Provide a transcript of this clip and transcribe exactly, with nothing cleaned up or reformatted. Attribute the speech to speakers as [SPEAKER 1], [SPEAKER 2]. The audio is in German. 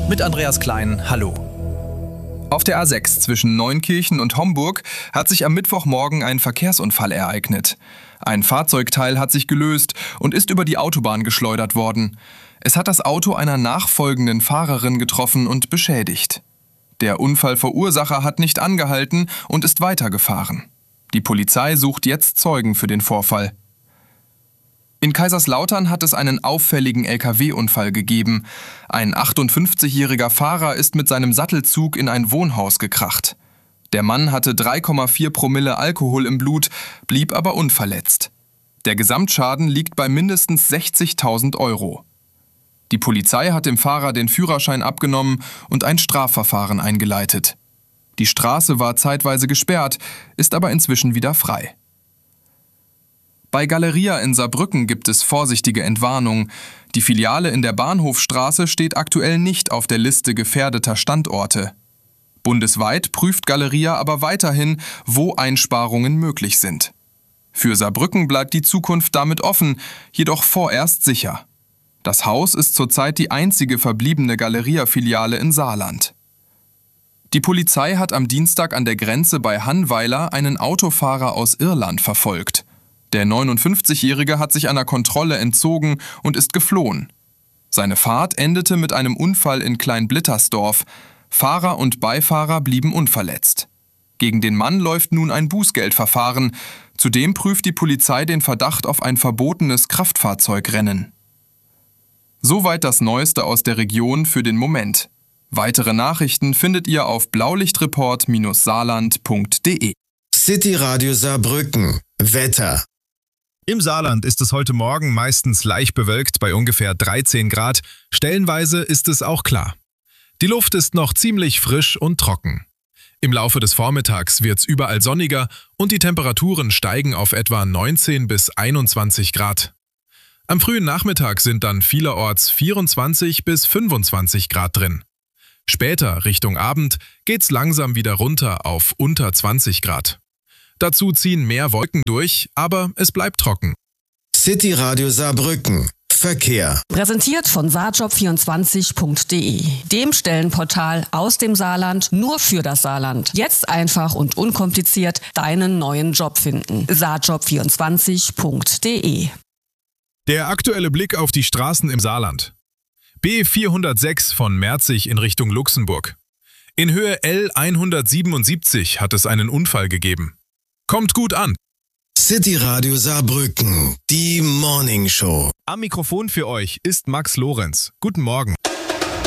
[SPEAKER 1] Mit Andreas Klein, hallo. Auf der A sechs zwischen Neunkirchen und Homburg hat sich am Mittwochmorgen ein Verkehrsunfall ereignet. Ein Fahrzeugteil hat sich gelöst und ist über die Autobahn geschleudert worden. Es hat das Auto einer nachfolgenden Fahrerin getroffen und beschädigt. Der Unfallverursacher hat nicht angehalten und ist weitergefahren. Die Polizei sucht jetzt Zeugen für den Vorfall. In Kaiserslautern hat es einen auffälligen L K W-Unfall gegeben. Ein achtundfünfzigjähriger Fahrer ist mit seinem Sattelzug in ein Wohnhaus gekracht. Der Mann hatte drei Komma vier Promille Alkohol im Blut, blieb aber unverletzt. Der Gesamtschaden liegt bei mindestens sechzigtausend Euro. Die Polizei hat dem Fahrer den Führerschein abgenommen und ein Strafverfahren eingeleitet. Die Straße war zeitweise gesperrt, ist aber inzwischen wieder frei. Bei Galeria in Saarbrücken gibt es vorsichtige Entwarnung. Die Filiale in der Bahnhofstraße steht aktuell nicht auf der Liste gefährdeter Standorte. Bundesweit prüft Galeria aber weiterhin, wo Einsparungen möglich sind. Für Saarbrücken bleibt die Zukunft damit offen, jedoch vorerst sicher. Das Haus ist zurzeit die einzige verbliebene Galeria-Filiale in Saarland. Die Polizei hat am Dienstag an der Grenze bei Hannweiler einen Autofahrer aus Irland verfolgt. Der neunundfünfzigjährige hat sich einer Kontrolle entzogen und ist geflohen. Seine Fahrt endete mit einem Unfall in Kleinblittersdorf. Fahrer und Beifahrer blieben unverletzt. Gegen den Mann läuft nun ein Bußgeldverfahren. Zudem prüft die Polizei den Verdacht auf ein verbotenes Kraftfahrzeugrennen. Soweit das Neueste aus der Region für den Moment. Weitere Nachrichten findet ihr auf blaulichtreport Bindestrich saarland Punkt de.
[SPEAKER 2] City Radio Saarbrücken. Wetter.
[SPEAKER 3] Im Saarland ist es heute Morgen meistens leicht bewölkt bei ungefähr dreizehn Grad. Stellenweise ist es auch klar. Die Luft ist noch ziemlich frisch und trocken. Im Laufe des Vormittags wird's überall sonniger und die Temperaturen steigen auf etwa neunzehn bis einundzwanzig Grad. Am frühen Nachmittag sind dann vielerorts vierundzwanzig bis fünfundzwanzig Grad drin. Später, Richtung Abend, geht's langsam wieder runter auf unter zwanzig Grad. Dazu ziehen mehr Wolken durch, aber es bleibt trocken.
[SPEAKER 2] City Radio Saarbrücken. Verkehr.
[SPEAKER 4] Präsentiert von saarjob vierundzwanzig Punkt de, dem Stellenportal aus dem Saarland nur für das Saarland. Jetzt einfach und unkompliziert deinen neuen Job finden. saarjob vierundzwanzig Punkt de.
[SPEAKER 3] Der aktuelle Blick auf die Straßen im Saarland. B vierhundertsechs von Merzig in Richtung Luxemburg. In Höhe L hundertsiebenundsiebzig hat es einen Unfall gegeben. Kommt gut an.
[SPEAKER 2] City Radio Saarbrücken, die Morning Show.
[SPEAKER 3] Am Mikrofon für euch ist Max Lorenz. Guten Morgen.